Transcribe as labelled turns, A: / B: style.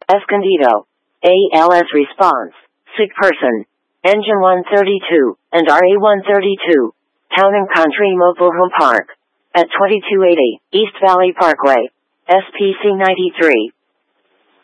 A: Escondido. ALS response. Sick person. Engine 132 and RA-132. Town and Country Mobile Home Park. At 2280 East Valley Parkway. SPC 93.